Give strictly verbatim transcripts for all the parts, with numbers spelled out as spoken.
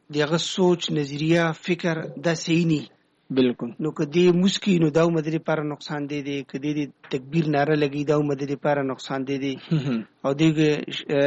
دغه سوچ نظریه فکر دا صحیح نه بالکل. نو کدی مسکی نو دا مدري پر نقصان دی دی کدی دی تکبیر ناره لګی دا مدري پر نقصان دی دی او دغه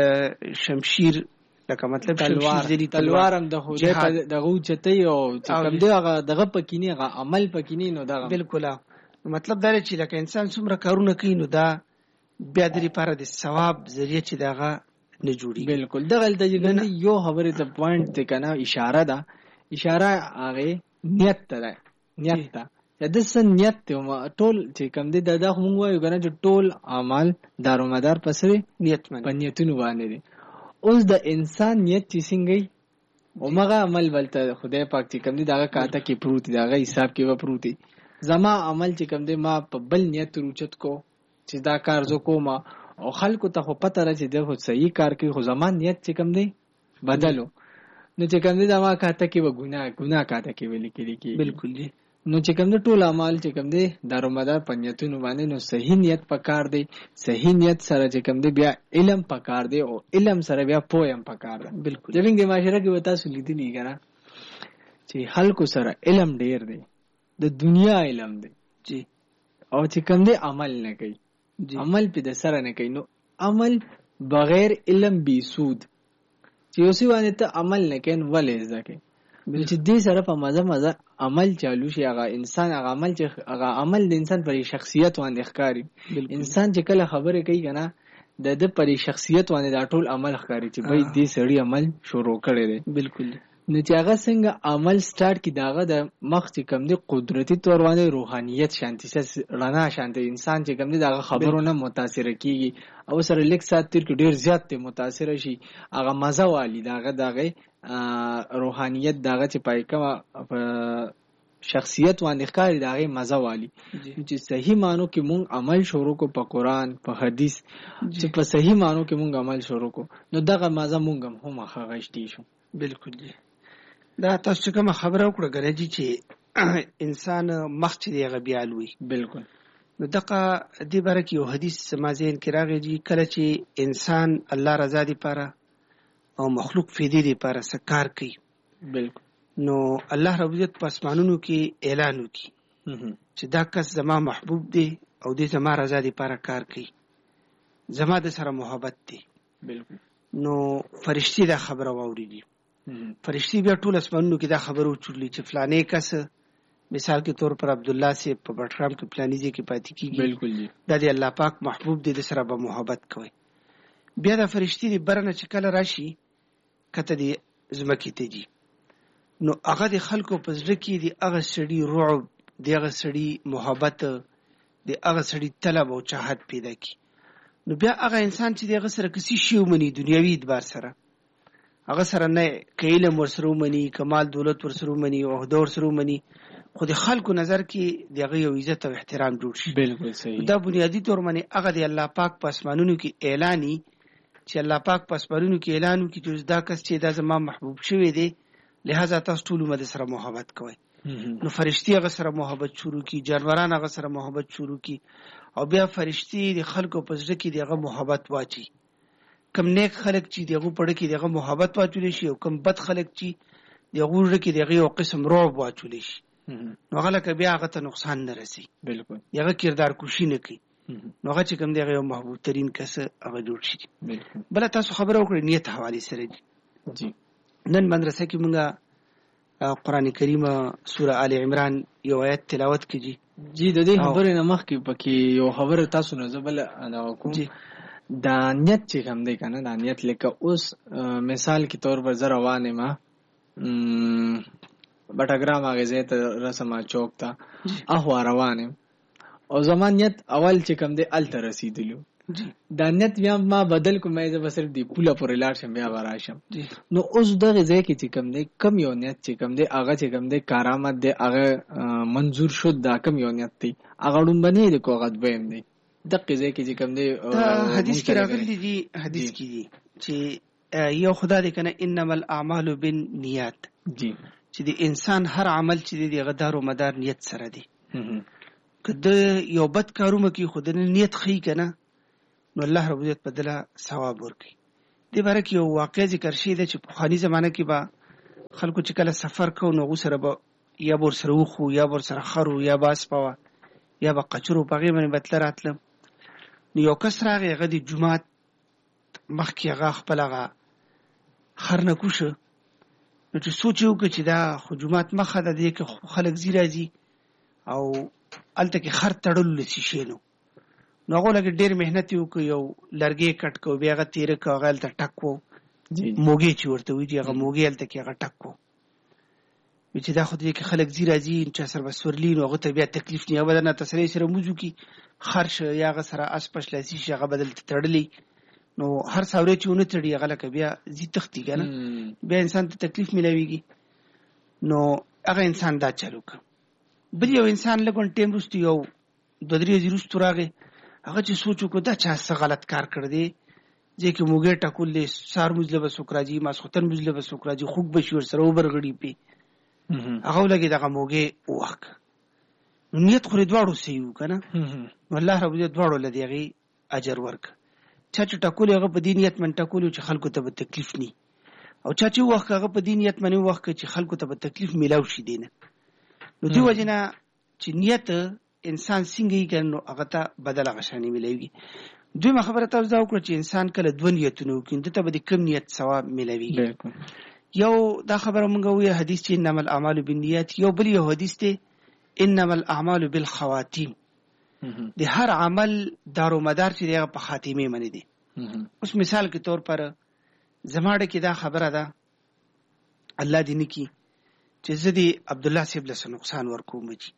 شمشیر لکه مطلب تلوار تلوار هم د خوده په دغه چته او کوم دی هغه دغه پکینی هغه عمل پکینی نو دا بالکل مطلب دا چې لکه انسان څومره کارونه کوي نو دا بیا د لپاره د ثواب ذریعہ چې دغه نه جوړي. بالکل دغه د یو خبره ته پوینټ ته کنه اشاره ده اشاره هغه نیت ته نیت ته د سن نیت ته ټول چې کوم دی دا موږ وایو کنه چې ټول اعمال دارومدار پسې نیت باندې نیتونه باندې دي. اوس د انسان نیت چې څنګه او مغه عمل بلته خدای پاک چې کوم دی دا کاته کې پروت دی دا حساب کې و پروت دی. زما عمل چې کوم دی ما په بل نیت روچت کو چې دا کار زه کوم او خلکو ته خو پته را چې دی خو صحیح کار کوي خو زما نیت چې کوم دی بدلو نو چې کوم دی دا ما کاته کې و ګناه ګناه کاته کې ویل کېږي. بالکل دی. نو چې کوم دی ټول اعمال چې کوم دی دارومدار پنیتونو باندې نو صحیح نیت پکار دی. صحیح نیت سره چې کوم دی بیا علم پکار دی او علم سره بیا پویم پکار دی. بالکل زمونږ د معاشره کې وتا سلیدي نه کړه چې خلکو سره علم ډیر دی د دنیا علم دی جی او چې کوم دی عمل نه کوي عمل په د سره نه کوي نو عمل بغیر علم بی سود چې اوسې باندې ته عمل نه کین ولې ځکه چې دې سره په مزه مزه عمل چالو شي هغه انسان هغه عمل چې هغه عمل د انسان پر شخصیت باندې ښکاری. انسان چې کله خبره کوي کنه د د پر شخصیت باندې دا ټول عمل ښکاری چې بای دې سړی عمل شروع کړي دي. بالکل نو چې هغه څنګه عمل سٹارټ کی داغه د مخ چې کم دی قدرتی تور باندې روحانیت شانتی سره رڼا شانتی انسان چې کم دی داغه خبرونه متاثر کیږي او سره لیک سات تر ډیر زیات ته متاثر شي هغه مزه والی داغه داغه روحانیت داغه چې پای کما شخصیت باندې ښکاری داغه مزه والی چې صحیح مانو کې مونږ عمل شروع کو په قران په حدیث چې په صحیح مانو کې مونږ عمل شروع کو نو دغه مزه مونږ هم خغشتي شو. بالکل دی. دا تاسو کوم خبره وکړه غلجی چې انسان مخ چې دی غبیالوي. بالکل نو دغه دی برکه یو حدیث سمازین کې راغی کله چې انسان الله رضا دی پاره او مخلوق فیدی دی پاره سکار کوي. بالکل نو الله رب عزت په اسمانونو کې اعلان وکي چې دا کس زما محبوب دی او دې زما رضا دی پاره کار کوي زما د سره محبت دی. بالکل نو فرشتي دا خبره واورېدي. فرشتي بیا ټول اسمانونو کې دا خبرو چورلی چې فلانه کس مثال کے طور پر عبد الله سے په بټرام کې پلانیږي کې پاتې کیږي. بالکل جی دا دی الله پاک محبوب دی د سره به محبت کوي. بیا دا فرشتي دی برنه چې کله راشي کته دی زمکی ته جی نو هغه د خلکو په ځل کې دی هغه سړی رعب دی هغه سړی محبت دی هغه سړی طلب او چاهت پیدا کی. نو بیا هغه انسان چې دغه سره کسي شی ومني دنیوي اعتبار سره هغه سره نه کېله مرسرو مني کمال دولت ورسرو مني او عہده ورسرو مني خو د خلکو نظر کې دغه یو عزت او احترام جوړ شي. بالکل صحیح. دا بنیادی طور باندې هغه د الله پاک په اسمانونو کې اعلاني چې الله پاک په اسمانونو کې اعلان وکړي چې دا کس چې دا زما محبوب شوی دی لہذا تاسو ټول مده سره محبت کوئ. نو فرشتي هغه سره محبت شروع کی جانوران هغه سره محبت شروع کی او بیا فرشتي د خلکو په ځړ کې دغه محبت واچي. کم نیک خلک چې دغه پړ کې دغه محبت واچول شي او کم بد خلک چې دغه ور کې دغه یو قسم رعب واچول شي نو هغه لکه بیا هغه ته نقصان نه رسي. بالکل هغه کردار کوشي نه کوي نو هغه چې کوم دغه یو محبوب ترين کس هغه جوړ شي. بالکل بل تاسو خبرو کړی نیت حواله سره جی نن مدرسه کې مونږه قرآن کریم سوره آل عمران یو آیت تلاوت کیږي. جی د دې خبرې نه مخکې پکې یو خبره تاسو نه زبل انا کوم دا نیت چې کوم دی کنه دا نیت لکه اوس مثال کې طور پر زه روانه ما بټاګرام هغه ځای ته رسما چوک ته اهو روانه او زمان نیت اول چې کوم دی ال ته رسیدلو دا نیت بیا ما بدل کوم مې زه صرف دی پوله پر لاړ شم بیا وراشم. نو اوس دغه ځای کې چې کوم دی کم یو نیت چې کوم دی هغه چې کوم دی کرامت دی هغه منظور شد دا کم یو نیت دی هغه ډومبني دی کوغت بهم دی دغه ځای کې چې کوم دی حدیث کې راغلی دی حدیث کې دی چې یو خدای دی کنه انما الاعمال بالنیات جی چې د انسان هر عمل چې دی غدار او مدار نیت سره دی. کله یو بد کارونه کې خود نه نیت خې کنه نو الله رب عزت بدله ثواب ورکړي. دې باره کې یو واقع ذکر شوی دی چې په خاني زمانه کې با خلکو چې کله سفر کو نو غو سره به یا بور سره وخو یا بور سره خرو یا باس پوا یا به قچرو پغې باندې بتل راتلم. نو یو کس راغی هغه د جمعات مخکې هغه خپل هغه خر نه کوشه. نو چې سوچ وکړ چې دا خو جمعات مخه ده دې کې خلک زی راځي او هلته کې خر تړلو شیشې نو نو هغه لږ ډېر محنت وکړ، یو لرګی کټ کو بیا هغه تیره کړ، هغه هلته ټک کو موږی چې ورته وایي هغه موږی هلته کې هغه ټک کو چې دا خو دې کې خلک زی راځي چا سره به سورلي نو هغه ته بیا تکلیف نه هغه نه تسلی سره موزو کی خرش یا هغه سره اس پشلاسي شي هغه بدل تړلی نو هر څاوري چې ونه تړي هغه لکه بیا زی تختی کنه بیا انسان ته تکلیف ملويږي. نو هغه انسان دا چالو ک بل یو انسان لګون ټیم رستو یو د درې زیرو راغی هغه چې سوچو کو دا چا څه غلط کار کړ دی ځکه موږ ټکولې سار مزله بسوکراجي ماسختن مزله بسوکراجي خوب بشور سره وبرغړي پی هغه لګي دغه موږ وخت نیت خو دواړو سيو کنه والله رب دې دواړو لدی غي اجر ورک چا چې ټکول هغه په دینیت من ټکول چې خلکو ته به تکلیف ني او چا چې وخت هغه په دینیت منی وخت چې خلکو ته به تکلیف میلاو شي دینه. نو دی وجنه چې نیت انسان څنګه یې کنه هغه ته بدله غشاني ملوي. دوی خبره تاسو دا وکړه چې انسان کله دوه نیتونه وکړي ته به د کم نیت ثواب ملوي. یو دا خبره مونږ وی حدیث چې انما الاعمال بالنیات، یو بل یو حدیث ته انما الاعمال بالخواتیم. د هر عمل دارو مدار چې دغه په خاتمه باندې دي. اوس مثال کے طور پر زماړه کې دا خبره ده الله دې نکي چې زدي عبد الله سیب له نقصان ورکوم چې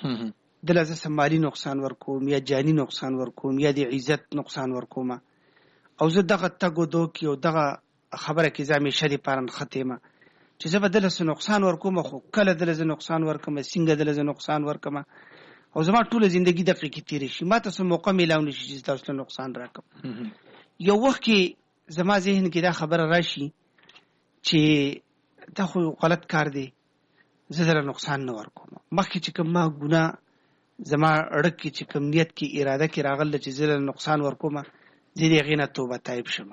دلته سمالي نقصان ورکوم یا جانی نقصان ورکوم یا د عزت نقصان ورکوم او زه دغه تګو دو کې او دغه خبره کې زمي شری پارن ختمه چې زه بدل سه نقصان ورکوم خو کله دل زه نقصان ورکوم څنګه دل زه نقصان ورکوم او زما ټول ژوندۍ دقیقه کې تیر شي ماته سم موقع میلاو نشي چې تاسو له نقصان راکم. یو وخت کې زما ذهن کې دا خبره راشي چې دا خو غلط کار دی زه دل نقصان نه ورکوم مخکې چې کوم ما ګناه زما اړک کې چې کوم نیت کې اراده کې راغله چې زه دل نقصان ورکوم زه دې غینه توبه تایب شم.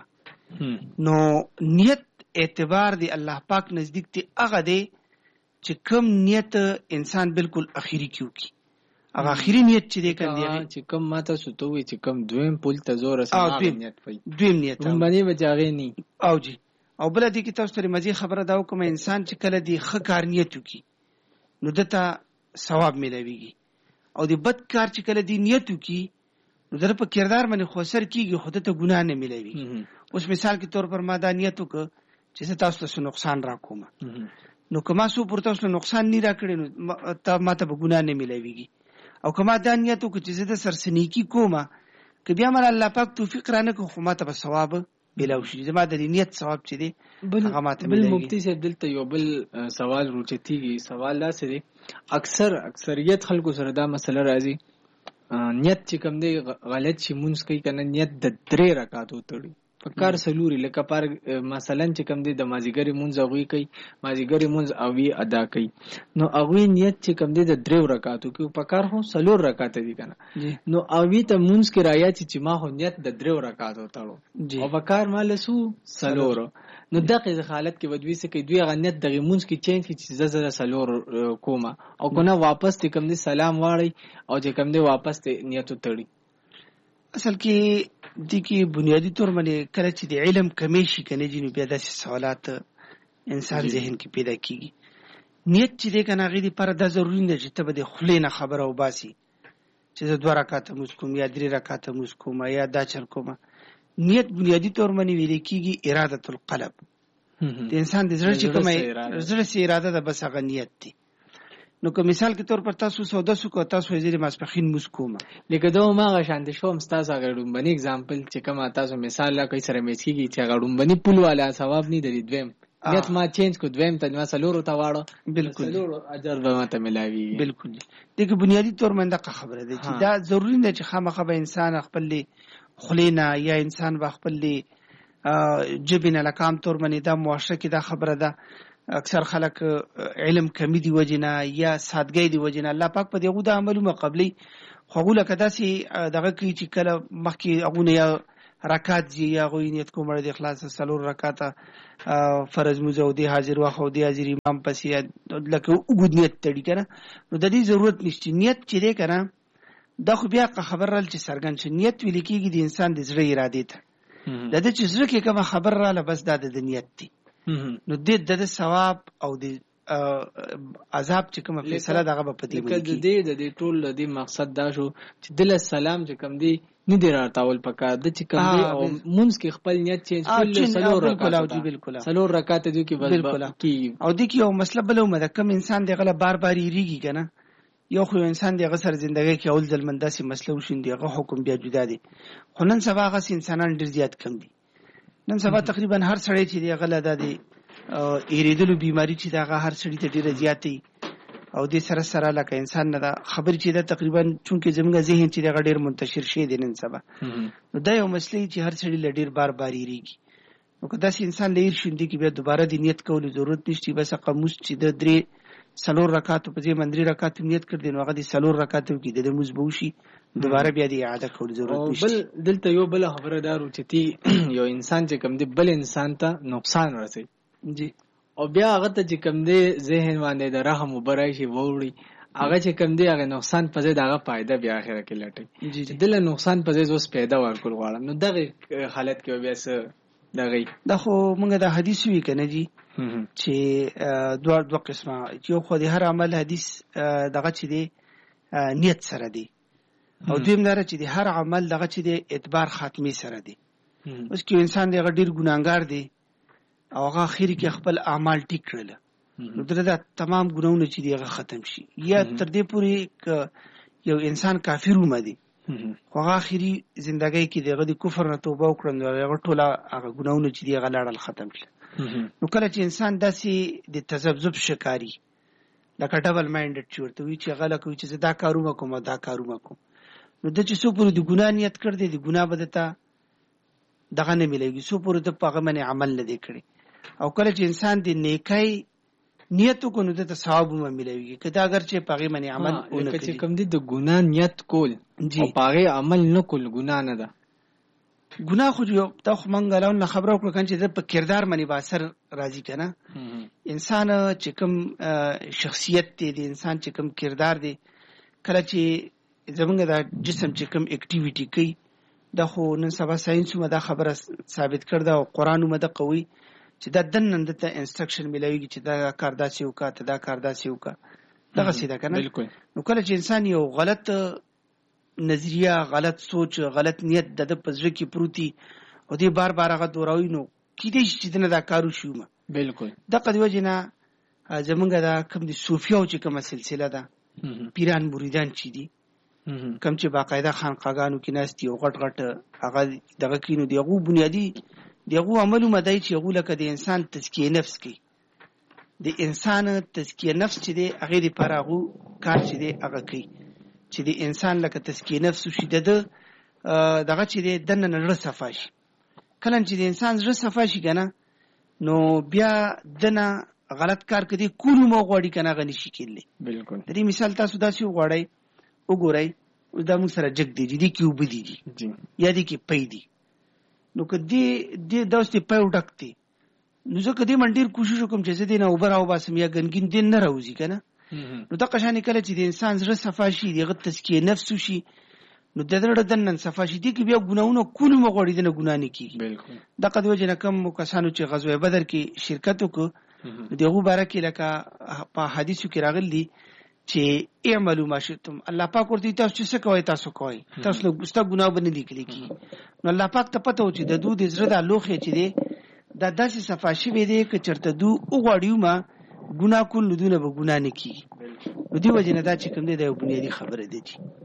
نو نیت اعتبار دی الله پاک نزدیک ته هغه دی چې کوم نیت انسان بالکل اخیری کیو کی هغه اخیری نیت چې دی کنه چې کوم ماته ستوي چې کوم دویم پول ته زور اسه نیت وي دویم نیت باندې وجاغې ني او جی او بل دې کې تاسو ته مزي خبره دا کوم انسان چې کله دی ښه کار نیت وکي نو دته ثواب ملويږي او دی بد کار چې کله دی نیت وکي نو در په کردار باندې خوسر کیږي خود ته ګناه نه ملوي. اوس مثال کے طور پر ما دا نیت وک چې تاسو ته نقصان را کوم نو کما سو پر تاسو نقصان نه را کړی نو ته ماته به ګناه نه ملويږي او کما دا نیت وک چې زه سرسنیکی کومه ک بیا مر الله پاک توفیق رانه کو خو ماته به ثواب بلاو شي زما د نیت ثواب چي دي هغه ماته بل مفتی صاحب دلته یو بل سوال روچتيږي سوال دا سره اکثر اکثریت خلکو سره دا مسله راځي نیت چې کوم دی غلط شي مونږ کوي کنه نیت د درې رکعاتو تړي پکار سلوري لکه پر مثلا چې کوم دی د مازیګری مونږ اووي کوي مازیګری مونږ اووي ادا کوي نو اووي نیت چې کوم دی د درې رکعاتو کې پکار هو سلور رکعات دي کنه نو اووي ته مونږ کې رایا چې ما هو نیت د درې رکعاتو تړو او پکار مال سو سلور نو دغه حالت کې ودوي سه کې دوی غنیت د مونږ کې چینج کې چې زړه سلور کومه او کنه واپس ته کوم دی سلام واړی او چې کوم دی واپس ته نیت تړي. اصل کې د کی بنیادی طور باندې کله چې د علم کمی شي کنه جنو بیا د سوالات انسان ذهن کې پیدا کیږي. نیت چې د کنه غوډي پر د ضروري نه چې ته به د خلینه خبره او باسي چې د دوه رکعات مسکوم یا درې رکعات مسکوم یا دا چر کومه نیت بنیادی طور باندې ویل کیږي اراده القلب د انسان د زړه چې کومه زړه سي اراده ده بس هغه نیت دی. نو که مثال کے طور پر تاسو سودا سو کو تاسو وزیر ماسپخین مسکوما لکه دا ما غشاند شوم تاسو غړم بنی एग्जांपल چې کومه تاسو مثال لا کوي سره میچیږي چې غړم بنی پول والا ثواب نه دی دویم نیت ما چینج کو دویم ته ما سلورو ته واړو بالکل سلورو اجر به ماته ملاوي بالکل. دغه بنیادی طور باندې خبره ده چې دا ضروری نه چې خامخه به انسان خپل خلینا یا انسان به خپل جبینه لکام طور باندې دا معاشره کې دا خبره ده اکثر خلک علم کمی دی وجنه یا سادګۍ دی وجنه الله پاک په دغه د عملو مقابلي خوغله کدا سي دغه کی چې کله مخکې اغونه یا رکعت زی یا غوی نیت کوم د اخلاص سلور رکعت فرض مو زو دی حاضر واخو دی حاضر امام پسې لکه وګد نیت تړي کنه نو د دې ضرورت نشته نیت چې دی کنه دا خو بیا خبر رال چې سرګن شي نیت ویل کېږي د انسان د زړه اراده ته د دې چې زړه کې کوم خبر رااله بس دا د نیت دی نو د د ثواب او د عذاب چې کوم فیصله دغه په دې باندې کې د دې د دې ټول د دې مقصد دا شو چې دل السلام چې کوم دی نه دی راټاول پکا د چې کوم دی او مونږ کې خپل نیت چینج کول سلور رکعات بالکل سلور رکعات دي کې بس کی او د کې یو مسله بل مده کم انسان دی غله بار بار یریږي کنه یو خو انسان دی غسر ژوندۍ کې اول ځل منداسي مسله وشین دی غو حکم بیا جدا دی خو نن سبا غس انسانان ډیر زیات کم دي نن سبا تقریبا هر سړی چې دی غله د ایریدلو بیماری چې دا هر سړی ته ډیره زیاتې او د سره سره لکه انسان نه دا خبر چې دا تقریبا چونکه زموږ ذهن چې دا ډیر منتشر شي د نن سبا نو دا یو مسله چې هر سړی لډیر بار بار یریږي نو که داسې انسان لیر شوندي کې بیا دوباره د نیت کولو ضرورت نشته بس قاموس چې د درې سلور رکعات په ځای مندري رکعات نیت کړ دي نو هغه د سلور رکعات کې د موږ بوشي دوباره بیا د اعاده کول ضرورت نشته بل دلته یو بل خبره دارو چې تی یو انسان چې کوم دی بل انسان ته نقصان رسي جی او بیا هغه ته چې کوم دی ذهن باندې د رحم وبرای شي ووري هغه چې کوم دی هغه نقصان په ځای دغه فائدہ بیا اخره کې لټي جی دله نقصان په ځای اوس پیدا ورکول غواړم نو دغه حالت کې بیا څه دغه دا خو موږ د حدیث وی کنه جی چې دوه دوه قسمه یو خو د هر عمل حدیث دغه چې دی نیت سره دی او دویم دره چې د هر عمل دغه چې دی اعتبار خاتمي سره دی اوس کې انسان دی غډیر ګناګار دی او هغه اخر کې خپل اعمال ټیک کړل نو درته تمام ګناونه چې دی هغه ختم شي یا تر دې پورې یو انسان کافر ومه دی خو هغه اخري ژوندۍ کې دغه د کفر نه توبه وکړ نو هغه ټوله هغه ګناونه چې دی هغه لاړل ختم شي نو کله چې انسان داسې د تذبذب شکاري لکه ډبل مایندډ چې ورته وي چې هغه لکه چې دا کارونه کوم دا کارونه کوم نو د چې څو پورې د ګناه نیت کړ دی د ګناه بدته دغه نه ملېږي څو پورې د پاغه باندې عمل نه دی کړی او کله چې انسان د نیکۍ نیت کو نو د ثواب هم ملېږي کدا اگر چې پاغه باندې عمل ونه کړي چې کوم دي د ګناه نیت کول او پاغه عمل نه کول ګناه نه ده ګناه خو یو تا خو مونږ له خبرو کړو کنه چې په کردار باندې باثر راځي کنه انسان چې کوم شخصیت دی د انسان چې کوم کردار دی کله چې زمونږ د جسم چې کوم اکټیویټي کوي دا خو نن سبا ساينس مده خبره ثابت کړ دا او قران مده قوي چې دا دنن د انسترکشن ملایوي چې دا کار داسې وکړه ته دا کار داسې وکړه دغه څه ده کنه بالکل نو کله چې انسان یو غلط نظریه غلط سوچ غلط نیت د پزړه کې پروتي او دې بار بار هغه دوراوي نو کیدې چې دنه دا کارو شوم بالکل د قدوه جنا زمونږ دا کوم دي صوفیاو چې کومه سلسله ده پیران مریدان چې دي کم چې باقاعده خانقاګانو کې ناستي او غټ غټ هغه دغه کینو دی غو بنیادی دغه عملو مدای چې غو لکه د انسان تزکیه نفس کې د انسان تزکیه نفس چې دی هغه لپاره غو کار چې دی هغه کوي چې د انسان لکه تزکیه نفس شي د دغه چې دی دنه نړ صفا شي کله چې د انسان زړه صفا شي کنه نو بیا دنه غلط کار کوي کولو مو غوړي کنه غني شي کېږي بالکل د دې مثال تاسو داسې وغوړی وګورئ دا موږ سره جګ دی دي کې وبدي دي یا دي کې پي دي نو کدی دې داستې پي وډکتي نو زه کدی منډیر کوشش وکم چې زه دې نه اوبر او باسم یا ګنګین دین نه راوځي کنه نو دا قشانه کله چې د انسان زړه صفا شي دغه تزکیه نفس شي نو د دې د نن صفا شي دي کې بیا ګناونه کول مو غوړي دنه ګنا نه کیږي بالکل دا قدوه جن کم کسانو چې غزوه بدر کې شرکت وکړو دغه بارکه لکه په حدیثو کې راغلي چې اعملوا ما شئتم الله پاک ورته تاسو څه کوي تاسو کوي تاسو له ګستا ګناه باندې لیکلي کی نو الله پاک ته پته و چې د دوی زړه د لوخه چې دی د داسې صفاشي وي دی چې چرته دو وغړیو ما ګناه کول دونه به ګناه نه کی نو دی وجه نه دا چې کوم دی د بنیادی خبره دی